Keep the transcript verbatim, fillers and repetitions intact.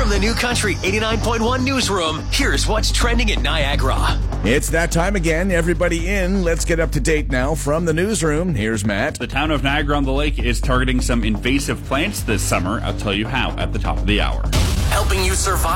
From the New Country eighty-nine point one newsroom, here's what's trending in Niagara. It's that time again. Everybody in. Let's get up to date now from the newsroom. Here's Matt. The town of Niagara-on-the-Lake is targeting some invasive plants this summer. I'll tell you how at the top of the hour. Helping you survive